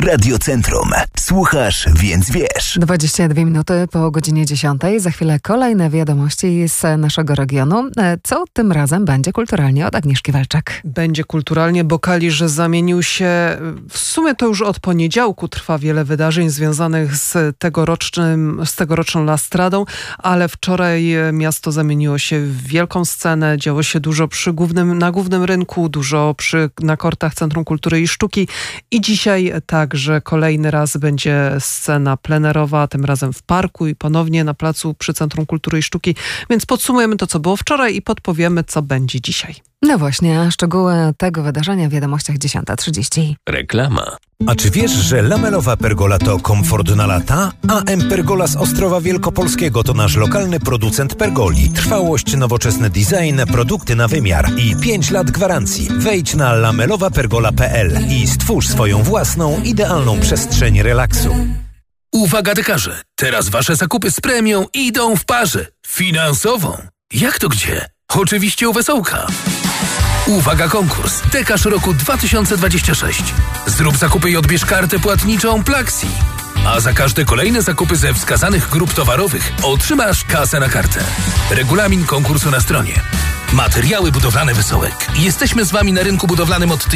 Radio Centrum. Słuchasz, więc wiesz. 22 minuty po godzinie 10. Za chwilę kolejne wiadomości z naszego regionu. Co tym razem będzie kulturalnie od Agnieszki Walczak? Będzie kulturalnie, bo Kalisz zamienił się, w sumie to już od poniedziałku trwa wiele wydarzeń związanych z tegoroczną Lastradą, ale wczoraj miasto zamieniło się w wielką scenę. Działo się dużo na głównym rynku, dużo na kortach Centrum Kultury i Sztuki i dzisiaj także kolejny raz będzie scena plenerowa, tym razem w parku i ponownie na placu przy Centrum Kultury i Sztuki. Więc podsumujemy to, co było wczoraj i podpowiemy, co będzie dzisiaj. No właśnie, a szczegóły tego wydarzenia w wiadomościach 10:30. Reklama. A czy wiesz, że lamelowa pergola to komfort na lata? A M-Pergola z Ostrowa Wielkopolskiego to nasz lokalny producent pergoli. Trwałość, nowoczesny design, produkty na wymiar i 5 lat gwarancji. Wejdź na lamelowapergola.pl i stwórz swoją własną, idealną przestrzeń relaksu. Uwaga dekarze, teraz wasze zakupy z premią idą w parze. Finansową. Jak to gdzie? Oczywiście u Wesołka. Uwaga konkurs. Dekarz roku 2026. Zrób zakupy i odbierz kartę płatniczą Plaxi. A za każde kolejne zakupy ze wskazanych grup towarowych otrzymasz kasę na kartę. Regulamin konkursu na stronie. Materiały budowlane Wesołek. Jesteśmy z wami na rynku budowlanym od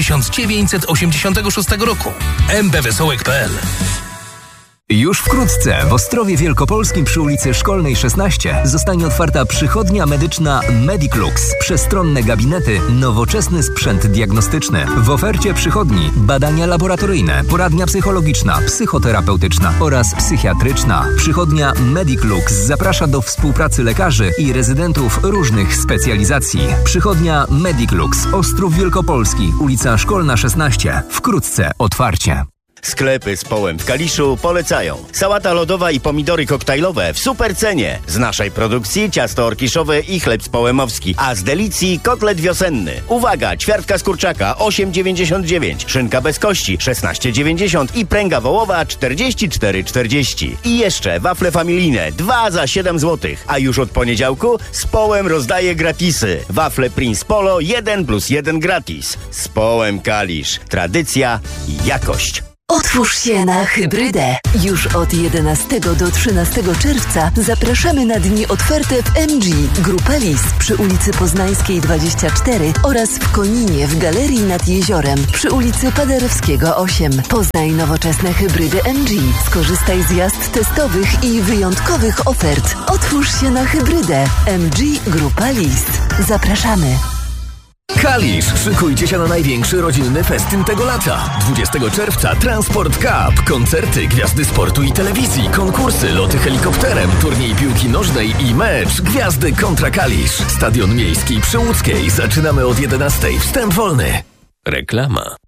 1986 roku. mbwesołek.pl. Już wkrótce w Ostrowie Wielkopolskim przy ulicy Szkolnej 16 zostanie otwarta przychodnia medyczna Mediclux. Przestronne gabinety, nowoczesny sprzęt diagnostyczny. W ofercie przychodni badania laboratoryjne, poradnia psychologiczna, psychoterapeutyczna oraz psychiatryczna. Przychodnia Mediclux zaprasza do współpracy lekarzy i rezydentów różnych specjalizacji. Przychodnia Mediclux, Ostrów Wielkopolski, ulica Szkolna 16. Wkrótce otwarcie. Sklepy z Połem w Kaliszu polecają. Sałata lodowa i pomidory koktajlowe w super cenie. Z naszej produkcji ciasto orkiszowe i chleb połemowski, a z Delicji kotlet wiosenny. Uwaga, ćwiartka z kurczaka 8,99, szynka bez kości 16,90 i pręga wołowa 44,40. I jeszcze wafle familijne 2 za 7 zł. A już od poniedziałku z Połem rozdaje gratisy. Wafle Prince Polo 1+1 gratis. Z Połem Kalisz. Tradycja i jakość. Otwórz się na hybrydę. Już od 11 do 13 czerwca zapraszamy na dni otwarte w MG Grupa Lis przy ulicy Poznańskiej 24 oraz w Koninie w Galerii nad Jeziorem przy ulicy Paderewskiego 8. Poznaj nowoczesne hybrydy MG. Skorzystaj z jazd testowych i wyjątkowych ofert. Otwórz się na hybrydę. MG Grupa Lis. Zapraszamy. Kalisz, szykujcie się na największy rodzinny festyn tego lata. 20 czerwca Transport Cup, koncerty, gwiazdy sportu i telewizji, konkursy, loty helikopterem, turniej piłki nożnej i mecz Gwiazdy kontra Kalisz. Stadion Miejski przy Łódzkiej. Zaczynamy od 11:00. Wstęp wolny. Reklama.